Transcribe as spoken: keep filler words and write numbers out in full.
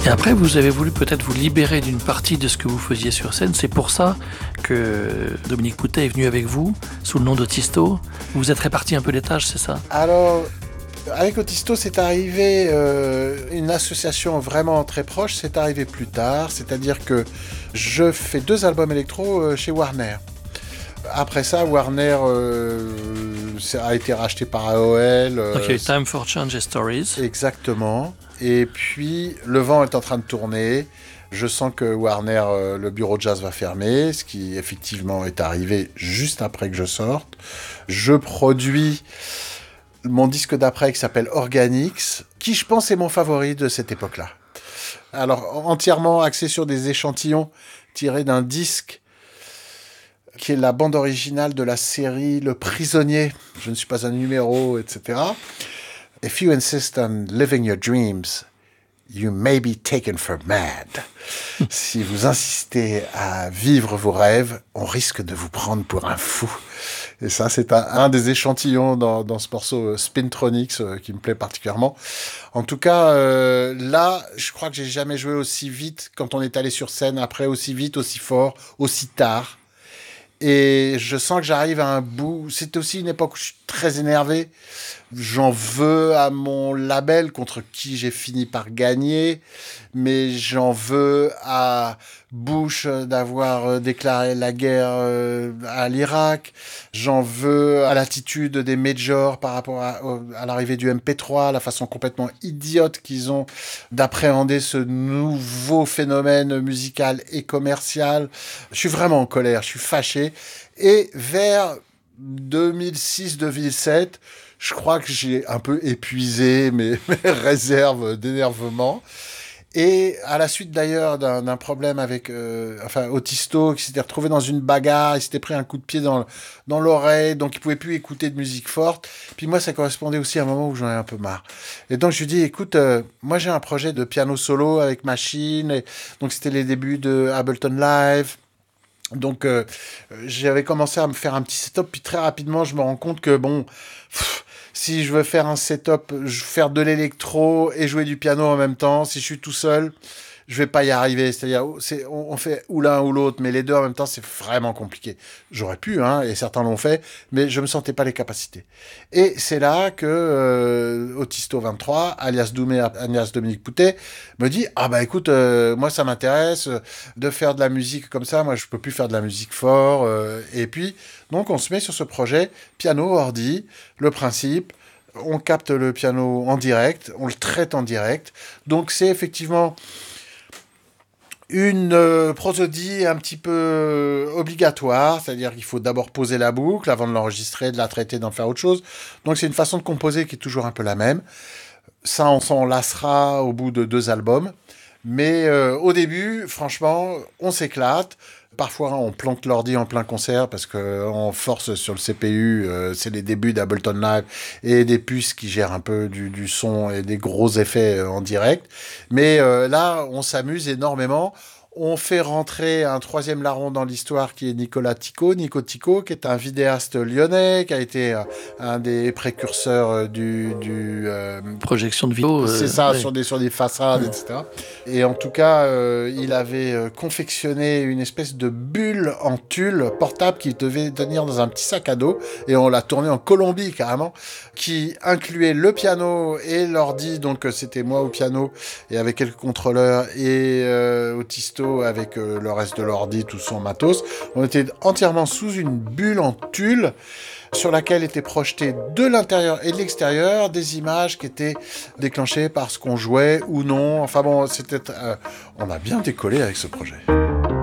Et après, vous avez voulu peut-être vous libérer d'une partie de ce que vous faisiez sur scène. C'est pour ça que Dominique Poutet est venu avec vous, sous le nom d'Autisto. Vous vous êtes réparti un peu les tâches, c'est ça? Alors, avec Autisto, c'est arrivé euh, une association vraiment très proche. C'est arrivé plus tard, c'est-à-dire que je fais deux albums électro euh, chez Warner. Après ça, Warner euh, a été racheté par A O L. Euh, Ok, Time for Change et Stories. Exactement. Et puis, le vent est en train de tourner. Je sens que Warner, euh, le bureau de jazz va fermer, ce qui effectivement est arrivé juste après que je sorte. Je produis mon disque d'après qui s'appelle Organics, qui je pense est mon favori de cette époque-là. Alors, entièrement axé sur des échantillons tirés d'un disque qui est la bande originale de la série Le Prisonnier. Je ne suis pas un numéro, et cetera. If you insist on living your dreams, you may be taken for mad. Si vous insistez à vivre vos rêves, on risque de vous prendre pour un fou. Et ça, c'est un, un des échantillons dans, dans ce morceau euh, Spintronics euh, qui me plaît particulièrement. En tout cas, euh, là, je crois que j'ai jamais joué aussi vite quand on est allé sur scène, après aussi vite, aussi fort, aussi tard. Et je sens que j'arrive à un bout. C'est aussi une époque où je suis très énervé. J'en veux à mon label contre qui j'ai fini par gagner, mais j'en veux à Bush d'avoir déclaré la guerre à l'Irak. J'en veux à l'attitude des majors par rapport à, à l'arrivée du M P trois, la façon complètement idiote qu'ils ont d'appréhender ce nouveau phénomène musical et commercial. Je suis vraiment en colère, je suis fâché. Et vers deux mille six deux mille sept, je crois que j'ai un peu épuisé mes, mes réserves d'énervement. Et à la suite d'ailleurs d'un, d'un problème avec euh, enfin, Autisto, qui s'était retrouvé dans une bagarre, il s'était pris un coup de pied dans, dans l'oreille, donc il pouvait plus écouter de musique forte. Puis moi, ça correspondait aussi à un moment où j'en avais un peu marre. Et donc je lui dis, écoute, euh, moi j'ai un projet de piano solo avec machine. Et donc c'était les débuts de Ableton Live. Donc euh, j'avais commencé à me faire un petit setup, puis très rapidement je me rends compte que bon, pff, si je veux faire un setup, je faire de l'électro et jouer du piano en même temps, si je suis tout seul, je vais pas y arriver. C'est-à-dire, c'est, on, on fait ou l'un ou l'autre, mais les deux en même temps, c'est vraiment compliqué. J'aurais pu, hein, et certains l'ont fait, mais je me sentais pas les capacités. Et c'est là que euh, Autisto vingt-trois, alias Doumé, alias Dominique Poutet, me dit ah bah écoute, euh, moi ça m'intéresse de faire de la musique comme ça. Moi je peux plus faire de la musique fort. Euh, et puis donc on se met sur ce projet piano ordi. Le principe, on capte le piano en direct, on le traite en direct. Donc c'est effectivement une euh, prosodie un petit peu euh, obligatoire, c'est-à-dire qu'il faut d'abord poser la boucle avant de l'enregistrer, de la traiter, d'en faire autre chose. Donc c'est une façon de composer qui est toujours un peu la même. Ça, on s'en lassera au bout de deux albums. Mais euh, au début, franchement, on s'éclate. Parfois, on plante l'ordi en plein concert parce qu'on force sur le C P U. Euh, c'est les débuts d'Ableton Live et des puces qui gèrent un peu du, du son et des gros effets en direct. Mais euh, là, on s'amuse énormément. On fait rentrer un troisième larron dans l'histoire qui est Nicolas Tico, Nico Tico, qui est un vidéaste lyonnais, qui a été euh, un des précurseurs euh, du... du euh, projection de vidéo. C'est euh, ça, ouais. sur des, sur des façades, ouais. et cetera. Et en tout cas, euh, il avait euh, confectionné une espèce de bulle en tulle portable qui devait tenir dans un petit sac à dos, et on l'a tourné en Colombie carrément, qui incluait le piano et l'ordi, donc euh, c'était moi au piano, et avec quelques contrôleurs, et euh, Autisto avec euh, le reste de l'ordi, tout son matos. On était entièrement sous une bulle en tulle sur laquelle étaient projetées de l'intérieur et de l'extérieur des images qui étaient déclenchées par ce qu'on jouait ou non. Enfin bon, c'était, euh, on a bien décollé avec ce projet.